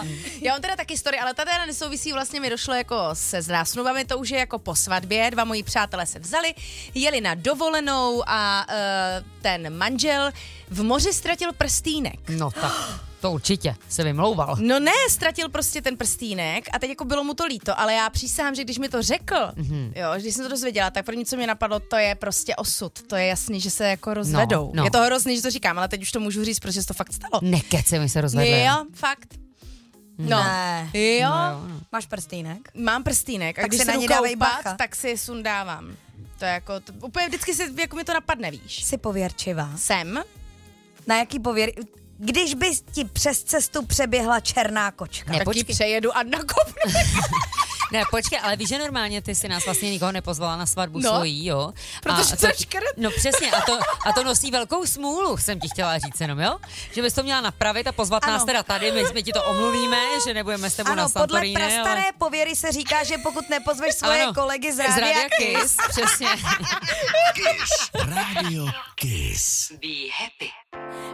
Já mám teda taky story, ale ta teda nesouvisí, vlastně mi došlo jako se zásnubami, to už je jako po svatbě, 2 moji přátelé se vzali, jeli na dovolenou a ten manžel v moři ztratil prstýnek. No tak, to určitě se vymlouval. No ne, ztratil prostě ten prstýnek a teď jako bylo mu to líto, ale já přísahám, že když mi to řekl, jo, když jsem to dozvěděla, tak první, co mě napadlo, to je prostě osud. To je jasný, že se jako rozvedou. No. Je to hrozný, že to říkám, ale teď už to můžu říct, protože se to fakt stalo. Nekeci, mi se rozvedli. Jo, fakt. No, Ne. jo. Máš prstýnek? Mám prstýnek a Tak když si se na jdu ní dávej koupat, bacha. tak si sundávám. To je jako, úplně vždycky si, jako mi to napadne, víš. Jsi pověrčivá. Jsem? Na jaký Když bys ti přes cestu přeběhla černá kočka. Ne, Tak ji počkej. přejedu a nakopnu. Ne, počkej, ale víš, že normálně ty si nás vlastně nikoho nepozvala na svatbu svojí, jo? Protože to škrt. No přesně, a to nosí velkou smůlu, jsem ti chtěla říct jenom, jo? Že bys to měla napravit a pozvat nás teda tady, my jsme ti to omluvíme, že nebudeme s tebou na Ano, podle Santorini, prastaré ale... pověry se říká, že pokud nepozveš svoje kolegy z z Rádia Kiss, Kiss, přesně. Kiss. Radio Kiss. Be happy.